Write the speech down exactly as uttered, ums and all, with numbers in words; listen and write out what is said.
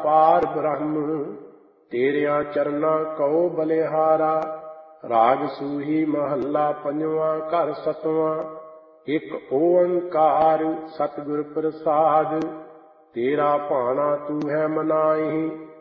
ਪਾਰ ਬ੍ਰਹਮ, ਤੇਰਿਆਂ ਚਰਨਾਂ ਕਉ ਬਲਿਹਾਰਾ। ਰਾਗ ਸੂਹੀ ਮਹੱਲਾ ਪੰਜਵਾਂ, ਘਰ ਸਤਵਾਂ। ਇੱਕ ਓੰਕਾਰ ਸਤਿਗੁਰ ਪ੍ਰਸਾਦਿ, ਤੇਰਾ ਭਾਣਾ ਤੂੰ ਹੈ ਮਨਾਹੀ।